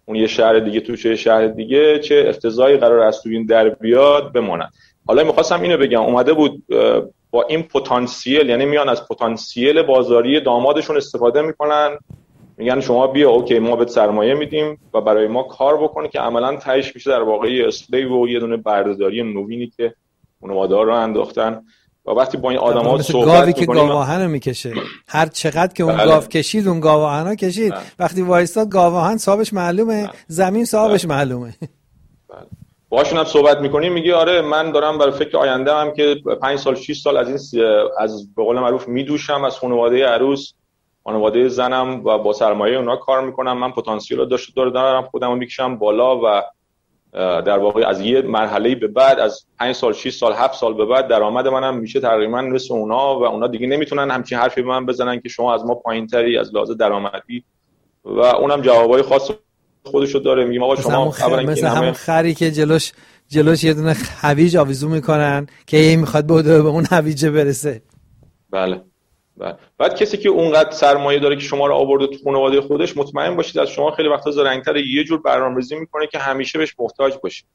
اون یه شهر دیگه توش یه شهر دیگه چه افتضاحی قرار از تو این در بیاد بمونن. حالا می‌خواستم اینو بگم، اومده بود با این پتانسیل، یعنی میان از پتانسیل بازاری دامادشون استفاده میکنن، میگن شما بیا اوکی ما بهت سرمایه میدیم و برای ما کار بکنه، که عملاً تهش میشه در واقع اسلیو و یه دونه بردهداری نوینی که خانواده‌ها رو انداختن. و وقتی با این آدم‌ها صحبت گاوی می‌کنیم که گاواهن میکشه، هر چقدر که اون گاو کشید اون گاواهنا کشید. وقتی وایستاد گاواهن صاحبش معلومه، زمین صاحبش معلومه. باشون هم صحبت میکنیم، میگی آره من دارم برای فکر آینده هم که 5 سال 6 سال از این از به قول معروف میدوشم از خانواده عروس، خانواده زنم و با سرمایه اونا کار میکنم. من پتانسیل رو دارم خودمو میکشم بالا و در واقع از یه مرحله به بعد، از 5 سال 6 سال 7 سال به بعد درآمد منم میشه تقریبا مثل اونا و اونا دیگه نمیتونن همچین حرفی به من بزنن که شما از ما پایینتری از لحاظ درآمدی. و اونم جوابای خاص خودشو داره، میگیم آقا شما مثل همون خری که جلوش یه دونه هویج آویزون میکنن که این میخواد به اون هویجه برسه. بله. بعد کسی که اونقدر سرمایه داره که شما رو آورده تو خانواده خودش، مطمئن باشید از شما خیلی وقتا زرنگ‌تر یه جور برنامه‌ریزی میکنه که همیشه بهش محتاج باشید.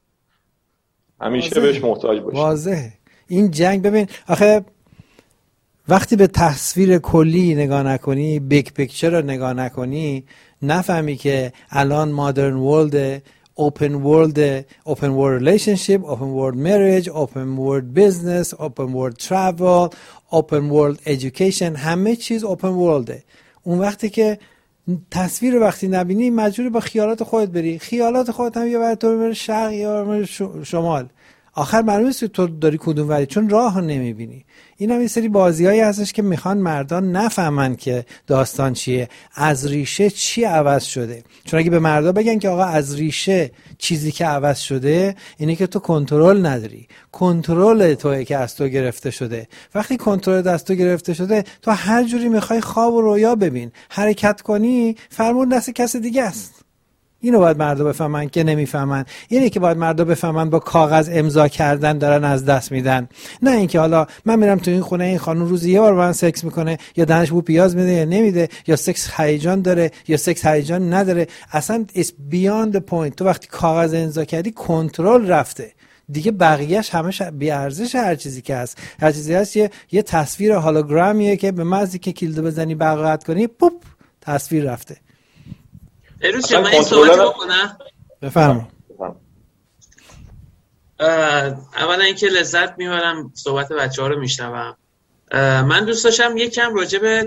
بهش محتاج باشید. واضحه این جنگ. ببین آخه وقتی به تصویر کلی نگاه نکنی، بیگ پیکچر رو نگاه نکنی، نفهمی که الان مادرن ورلد، open world relationship, open world marriage, open world business, open world travel, open world education، همه چیز open world. اون وقتی که تصویر رو وقتی نبینی مجبوری با خیالات خودت بری، خیالات خودت هم یه وقت تو بری شرق یا شمال، آخر معلومه نیست تو داری کدوم وری، چون راه نمیبینی. این هم یه سری بازیایی هستش که میخوان مردان نفهمن که داستان چیه، از ریشه چی عوض شده. چون اگه به مردا بگن که آقا از ریشه چیزی که عوض شده اینه که تو کنترل نداری، کنترل توئه که از تو گرفته شده. وقتی کنترل از تو گرفته شده، تو هر جوری میخوای خواب و رویا ببین، حرکت کنی، فرمون دست کس دیگه است. اینو باید مردا بفهمن که نمیفهمن. اینه که باید مردا بفهمن با کاغذ امضا کردن دارن از دست میدن، نه اینکه حالا من میرم تو این خونه این خانم روزی یه بار با من سکس میکنه، یا دهنش بو پیاز میده یا نمیده، یا سکس هیجان داره یا سکس هیجان نداره. اصلا it's beyond the point. تو وقتی کاغذ امضا کردی کنترل رفته دیگه، بقیه‌اش همه بی ارزش. هر چیزی که هست، هر چیزی هست یه تصویر هولوگرامیه که به محضی که کلیدو بزنی برقرار کنی پوپ تصویر رفته. اروس من این صحبت بکنم؟ بفرما. اولا اینکه لذت میبرم صحبت بچه‌ها رو میشنوم. من دوست داشتم یکم راجع به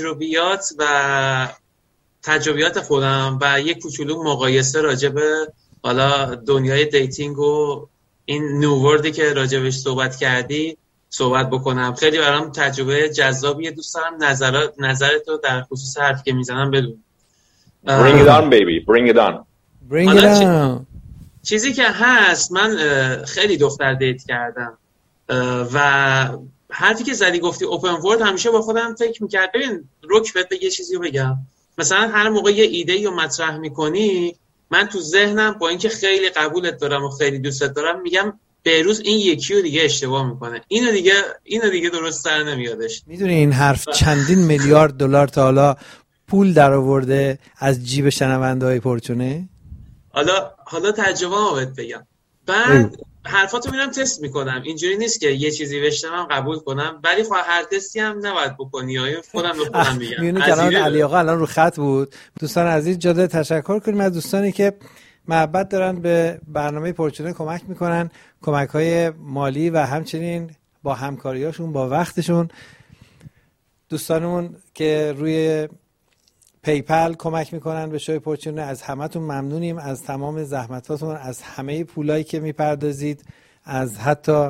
تجربیات خودم و یک کوچولو مقایسه راجع به حالا دنیای دیتینگ و این نووردی که راجع بهش صحبت کردی صحبت بکنم. خیلی برام تجربه جذابیه، دوست دارم نظرتو در خصوص حرفی که میزنم بدون. Bring it on baby, bring it on. Bring it on. چیزی که هست، من خیلی دختر دیت کردم و حرفی که زدی گفتی اوپن ورلد، همیشه با خودم فکر میکرد. ببین روک بهت یه چیزی رو بگم، مثلا هر موقع یه ایده رو مطرح میکنی، من تو ذهنم با اینکه خیلی قبولت دارم و خیلی دوستت دارم میگم بهروز این یکی رو دیگه اشتباه میکنه، اینو دیگه درست سر نمیادش. میدونی این حرف چندین میلیارد دلار تا حالا پول در آورده از جیب شنونده‌های پرچونه؟ حالا تجربه رو بهت بگم. بعد حرفاتو میرم تست میکنم، اینجوری نیست که یه چیزی بشنوم قبول کنم، ولی هر تستی هم نباید بکنی، خودم به خودم میگم. میونی کلام علی آقا الان رو خط بود. دوستان عزیز جاده تشکر کنیم از دوستانی که محبت دارن به برنامه پرچونه کمک میکنن، کمک‌های مالی و همچنین با همکاریاشون با وقتشون. دوستانمون که روی پیپل کمک میکنن به شوی پرچونه، از همتون ممنونیم، از تمام زحمتاتون، از همه پولایی که میپردازید، از حتی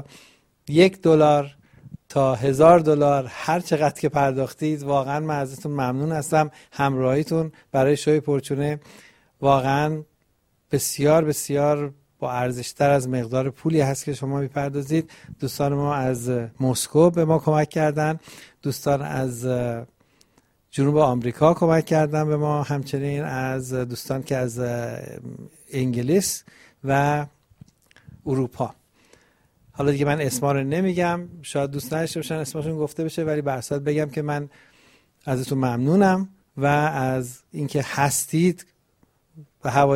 $1 تا $1000 هر چقدر که پرداختید. واقعا من ازتون ممنون هستم. همراهیتون برای شوی پرچونه واقعا بسیار بسیار با ارزشتر از مقدار پولی هست که شما میپردازید. دوستان ما از مسکو به ما کمک کردن، دوستان از جنوب آمریکا کمک کردن به ما، همچنین از دوستان که از انگلیس و اروپا. حالا دیگه من اسما رو نمیگم، شاید دوست نداشته باشن اسمشون گفته بشه، ولی به هر صورت بگم که من ازتون ممنونم و از اینکه هستید و